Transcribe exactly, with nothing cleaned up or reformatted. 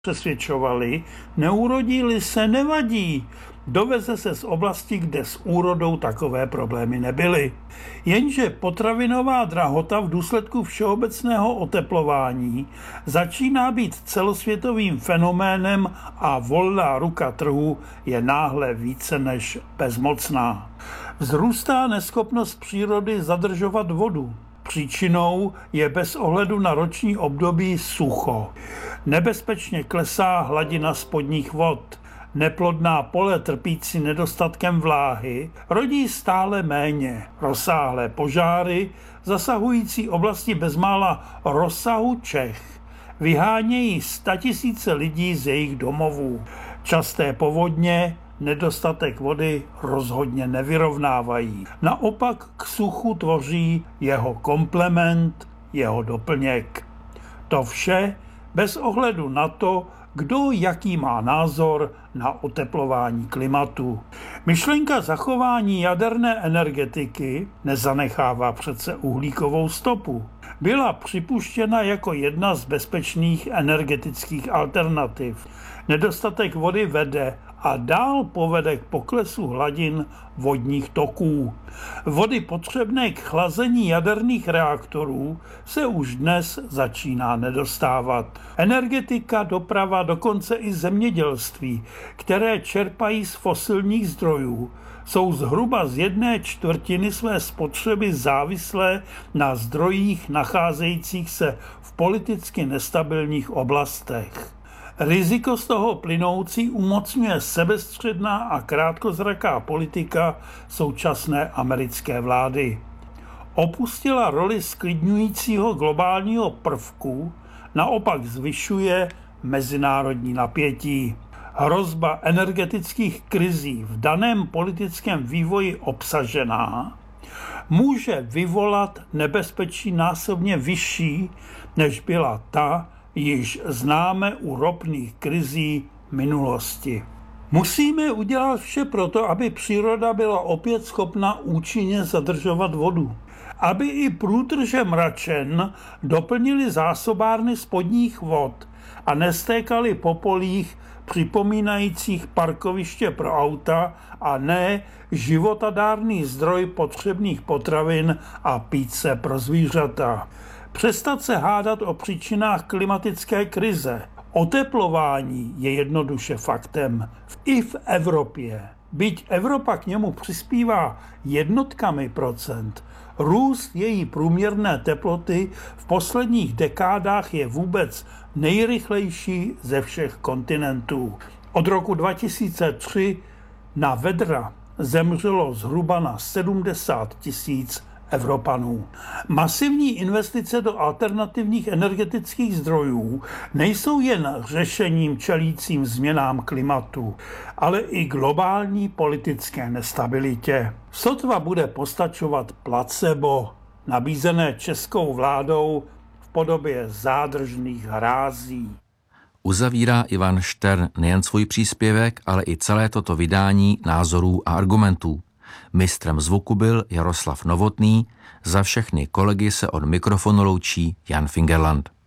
přesvědčovali, neurodí-li se, nevadí. Doveze se z oblasti, kde s úrodou takové problémy nebyly. Jenže potravinová drahota v důsledku všeobecného oteplování začíná být celosvětovým fenoménem a volná ruka trhu je náhle více než bezmocná. Vzrůstá neschopnost přírody zadržovat vodu. Příčinou je bez ohledu na roční období sucho. Nebezpečně klesá hladina spodních vod. Neplodná pole trpící nedostatkem vláhy rodí stále méně. Rozsáhlé požáry, zasahující oblasti bezmála rozsahu Čech, vyhánějí statisíce lidí z jejich domovů. Časté povodně nedostatek vody rozhodně nevyrovnávají. Naopak k suchu tvoří jeho komplement, jeho doplněk. To vše bez ohledu na to, kdo jaký má názor na oteplování klimatu. Myšlenka zachování jaderné energetiky nezanechává přece uhlíkovou stopu. Byla připuštěna jako jedna z bezpečných energetických alternativ. Nedostatek vody vede a dál povede k poklesu hladin vodních toků. Vody potřebné k chlazení jaderných reaktorů se už dnes začíná nedostávat. Energetika, doprava, dokonce i zemědělství, které čerpají z fosilních zdrojů, jsou zhruba z jedné čtvrtiny své spotřeby závislé na zdrojích nacházejících se v politicky nestabilních oblastech. Riziko z toho plynoucí umocňuje sebestředná a krátkozraká politika současné americké vlády. Opustila roli zklidňujícího globálního prvku, naopak zvyšuje mezinárodní napětí. Hrozba energetických krizí v daném politickém vývoji obsažená může vyvolat nebezpečí násobně vyšší, než byla ta, již známe u ropných krizí minulosti. Musíme udělat vše proto, aby příroda byla opět schopna účinně zadržovat vodu. Aby i průtrže mračen doplnili zásobárny spodních vod a nestékaly po polích připomínajících parkoviště pro auta a ne životadárný zdroj potřebných potravin a píce pro zvířata. Přestat se hádat o příčinách klimatické krize. Oteplování je jednoduše faktem. I v Evropě. Byť Evropa k němu přispívá jednotkami procent, růst její průměrné teploty v posledních dekádách je vůbec nejrychlejší ze všech kontinentů. Od roku dva tisíce tři na vedra zemřelo zhruba na sedmdesát tisíc Evropanů. Masivní investice do alternativních energetických zdrojů nejsou jen řešením čelícím změnám klimatu, ale i globální politické nestabilitě. Sotva bude postačovat placebo, nabízené českou vládou v podobě zádržných hrází. Uzavírá Ivan Štern nejen svůj příspěvek, ale i celé toto vydání názorů a argumentů. Mistrem zvuku byl Jaroslav Novotný, za všechny kolegy se od mikrofonu loučí Jan Fingerland.